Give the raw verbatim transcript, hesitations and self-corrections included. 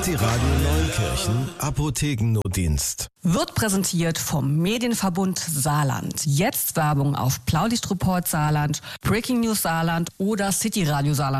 City Radio Neunkirchen Apothekennotdienst. Wird präsentiert vom Medienverbund Saarland. Jetzt Werbung auf Blaulichtreport Saarland, Breaking News Saarland oder City Radio Saarland.